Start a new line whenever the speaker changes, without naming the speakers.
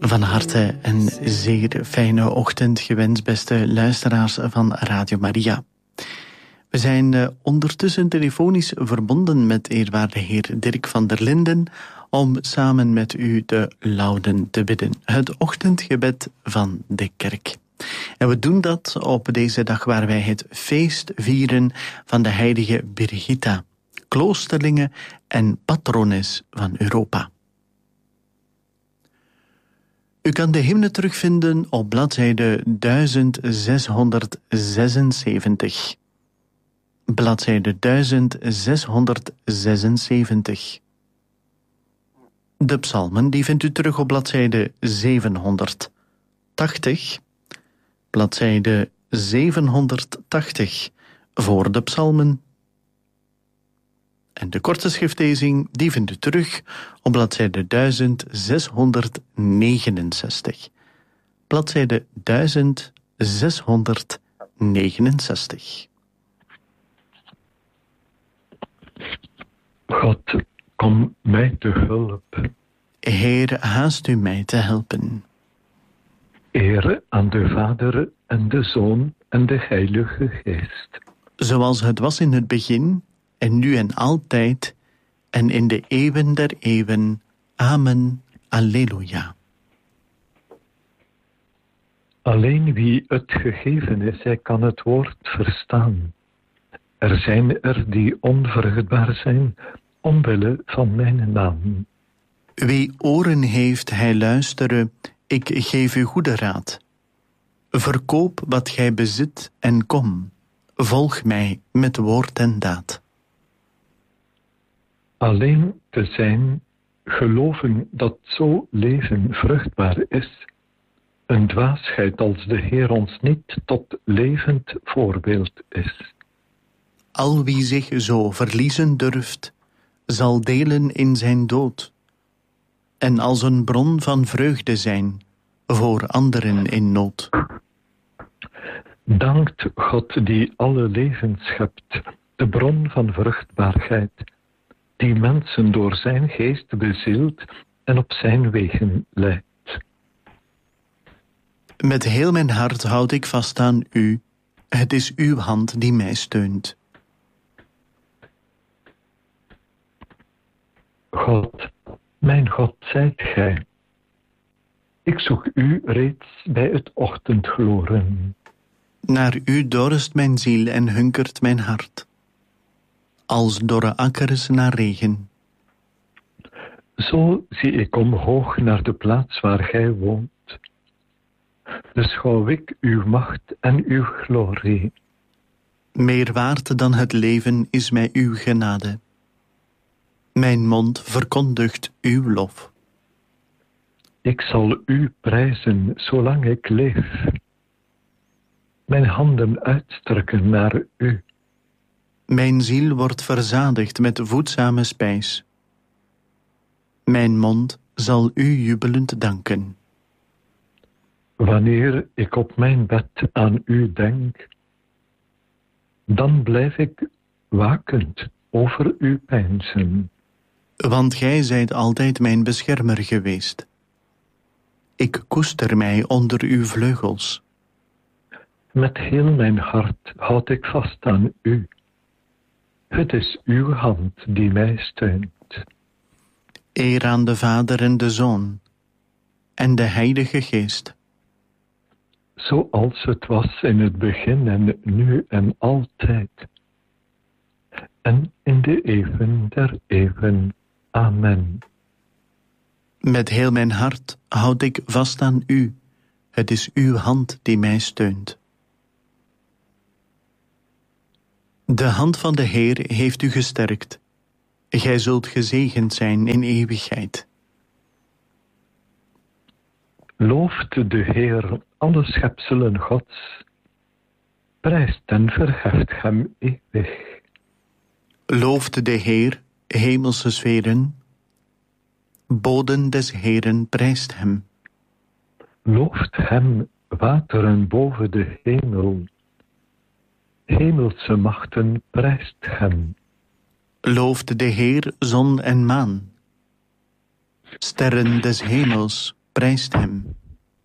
Van harte een zeer fijne ochtend gewenst, beste luisteraars van Radio Maria. We zijn ondertussen telefonisch verbonden met eerwaarde heer Dirk van der Linden om samen met u de Lauden te bidden, het ochtendgebed van de kerk. En we doen dat op deze dag waar wij het feest vieren van de heilige Birgitta, kloosterlinge en patrones van Europa. U kan de hymne terugvinden op bladzijde 1676. Bladzijde 1676. De psalmen die vindt u terug op bladzijde 780. Bladzijde 780 voor de psalmen. En de korte schriftlezing die vindt u terug op bladzijde 1669. Bladzijde 1669.
God, kom mij te hulp.
Heer, haast u mij te helpen.
Ere aan de Vader en de Zoon en de Heilige Geest.
Zoals het was in het begin, en nu en altijd, en in de eeuwen der eeuwen. Amen. Alleluia.
Alleen wie het gegeven is, hij kan het woord verstaan. Er zijn er die onvruchtbaar zijn, omwille van mijn naam.
Wie oren heeft, hij luistere, ik geef u goede raad. Verkoop wat gij bezit en kom, volg mij met woord en daad.
Alleen te zijn, geloven dat zo leven vruchtbaar is, een dwaasheid als de Heer ons niet tot levend voorbeeld is.
Al wie zich zo verliezen durft, zal delen in zijn dood, en als een bron van vreugde zijn voor anderen in nood.
Dankt God die alle leven schept, de bron van vruchtbaarheid, die mensen door zijn geest bezielt en op zijn wegen leidt.
Met heel mijn hart houd ik vast aan u, het is uw hand die mij steunt.
God, mijn God zijt gij. Ik zoek u reeds bij het ochtendgloren.
Naar u dorst mijn ziel en hunkert mijn hart, als dorre akkers naar regen.
Zo zie ik omhoog naar de plaats waar gij woont. Beschouw ik uw macht en uw glorie.
Meer waard dan het leven is mij uw genade. Mijn mond verkondigt uw lof.
Ik zal u prijzen zolang ik leef. Mijn handen uitstrekken naar u.
Mijn ziel wordt verzadigd met voedzame spijs. Mijn mond zal u jubelend danken.
Wanneer ik op mijn bed aan u denk, dan blijf ik wakend over uw peinzen.
Want gij zijt altijd mijn beschermer geweest. Ik koester mij onder uw vleugels.
Met heel mijn hart houd ik vast aan u. Het is uw hand die mij steunt.
Eer aan de Vader en de Zoon en de Heilige Geest.
Zoals het was in het begin en nu en altijd. En in de eeuwen der eeuwen. Amen.
Met heel mijn hart houd ik vast aan u. Het is uw hand die mij steunt. De hand van de Heer heeft u gesterkt. Gij zult gezegend zijn in eeuwigheid.
Looft de Heer alle schepselen Gods. Prijst en verheft hem eeuwig.
Looft de Heer, hemelse sferen. Boden des Heeren prijst hem.
Looft hem, wateren boven de hemel. Hemelse machten prijst hem.
Looft de Heer zon en maan. Sterren des hemels, prijst hem.